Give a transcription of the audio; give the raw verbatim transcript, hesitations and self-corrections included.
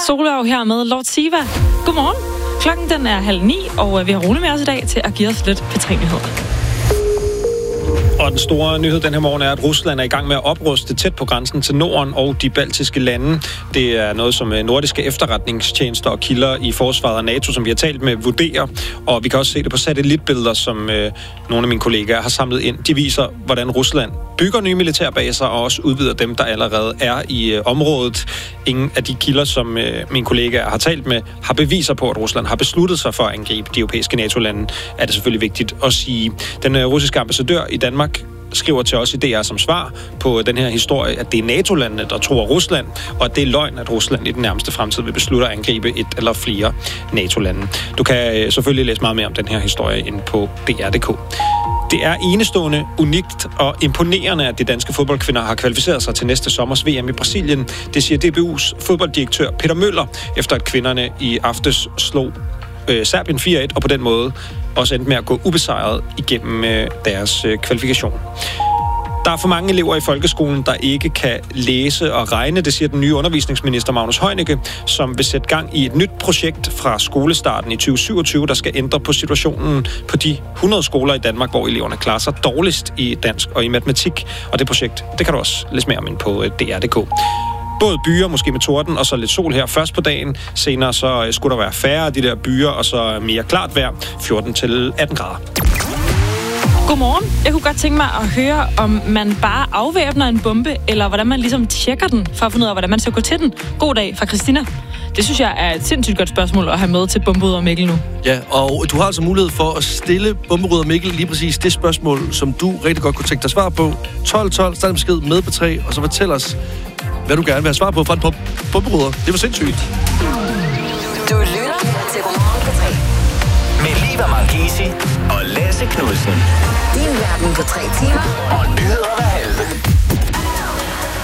Solberg her med Lord Siva. Godmorgen. Klokken den er halv ni, og vi har Rune med os i dag til at give os lidt P tre-nyheder. Og den store nyhed den her morgen er, at Rusland er i gang med at opruste tæt på grænsen til Norden og de baltiske lande. Det er noget, som nordiske efterretningstjenester og kilder i forsvaret af NATO, som vi har talt med, vurderer. Og vi kan også se det på satellitbilleder, som øh, nogle af mine kollegaer har samlet ind. De viser, hvordan Rusland bygger nye militærbaser og også udvider dem, der allerede er i øh, området. Ingen af de kilder, som øh, mine kollegaer har talt med, har beviser på, at Rusland har besluttet sig for at angribe de europæiske NATO-lande. Er det selvfølgelig vigtigt at sige. Den øh, russiske ambassadør i Danmark skriver til os i D R som svar på den her historie, at det er NATO-landene, der tror Rusland, og at det er løgn, at Rusland i den nærmeste fremtid vil beslutte at angribe et eller flere NATO-lande. Du kan selvfølgelig læse meget mere om den her historie inde på D R punktum d k. Det er enestående, unikt og imponerende, at de danske fodboldkvinder har kvalificeret sig til næste sommers V M i Brasilien. Det siger D B U's fodbolddirektør Peter Møller, efter at kvinderne i aftes slog øh, Serbien fire et, og på den måde også endte med at gå ubesejret igennem øh, deres øh, kvalifikation. Der er for mange elever i folkeskolen, der ikke kan læse og regne, det siger den nye undervisningsminister Magnus Heunicke, som vil sætte gang i et nyt projekt fra skolestarten i tyve syvogtyve, der skal ændre på situationen på de hundrede skoler i Danmark, hvor eleverne klarer sig dårligst i dansk og i matematik. Og det projekt, det kan du også læse mere om ind på D R punktum d k. Både byer, måske med torden, og så lidt sol her først på dagen. Senere så skulle der være færre af de der byer, og så mere klart vejr, fjorten til atten grader. Godmorgen. Jeg kunne godt tænke mig at høre, om man bare afvæbner en bombe, eller hvordan man ligesom tjekker den, for at finde ud af, hvordan man skal gå til den. God dag fra Christina. Det synes jeg er et sindssygt godt spørgsmål at have med til Bomberydder Mikkel nu. Ja, og du har altså mulighed for at stille Bomberydder Mikkel lige præcis det spørgsmål, som du rigtig godt kunne tænke dig svar på. tolv tolv, start en besked med P tre, og så fortæl os, hvad du gerne vil have svar på fra en bomberydder. Det var sindssygt. Du lytter til Godmorgen P tre. Med Liva Marchesi og Lasse Knudsen. Din verden på tre timer og nyheder.